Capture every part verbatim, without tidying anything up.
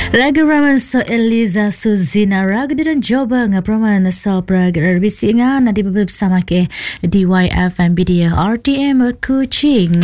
Raga Raman so Eliza Suzina Raga dan Joba ngapraman so Praga Rbisi ngan di bersama ke D Y F M Media R T M Kuching.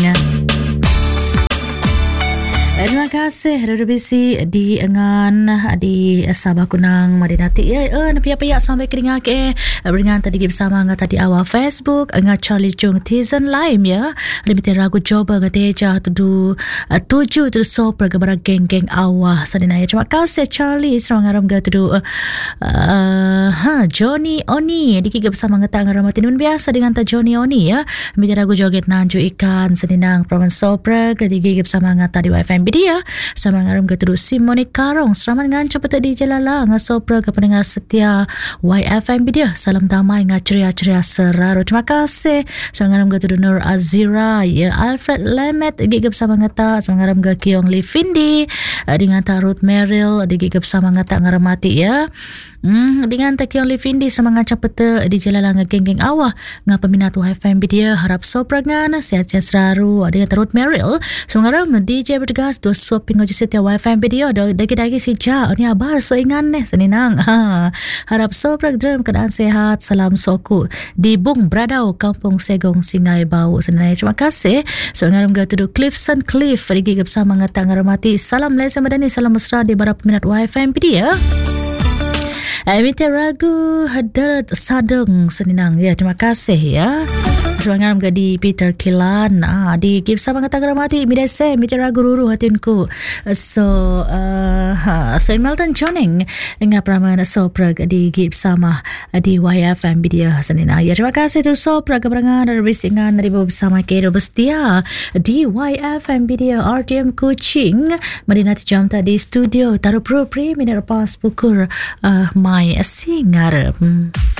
Terima kasih Rbisi di ngan di Sabah Kunang Madinati ya eh napi apa ya sampai keringat ke beringan tadi bersama ngan tadi awal Facebook ngan Charlie Chung Tizen Lime ya limite ragu Joba ngateja tu tujuh tu so Praga bara geng-geng awah sadina ya. Terima kasih Charlie serang aram ga tu uh, ha Johnny Oni dikigap bersama ngatang ramatin pun biasa dengan ta Johnny Oni ya limite ragu joget nanju ikan sadinang Praman Sopra dikigap bersama ngata di W F M dia sama ngaram ga tu Simone Karong selamat ngancap tadi jalala ngasopra ke pendengar setia Y F M dia salam damai ngaceria-ceria seraru. Terima kasih sama ngaram ga tu Nur Azira ya Alfred Lemet gigap sama ngata sama ngaram ga Kiong Lee Findi dengan ta Ruth Merrill digigap sama ngata ngaramati ya. Hmm, dengan ta Kiong Lee Findi sama ngacap peta di jalala ngageng-geng awah nga peminat Y F M dia harap sopra ngana sehat-sehat seraru dengan ta Ruth Merrill sama ngaram D J bergas dua suap pingoji setia Y F M video dagi-dagi si ja ni abar so ingan ne seninang ha harap sopra drum keadaan sehat salam soku di Bung Bradau Kampung Segong Singai Bau senai. Terima kasih so ngaram ga tu Cliffson Cliff digigap sama ngata ngaramati salam lesa madani salam mesra di bara peminat Y F M dia. Emite ragu hadarat sadeng seninang ya. Terima kasih ya. Semangat ga di Peter Kilan ah di give sama kata gramati midase mite ragu ruru hatinku so uh, ha, so Melton Joning dengan pramana sopra di give sama di Y F M dia senina ya. Terima kasih tu sopra keberangan dari bisingan dari bersama ke bestia di Y F M dia R T M Kuching Madinati jam tadi studio taruh pro pre mineral pas pukur uh, mai singar. hmm.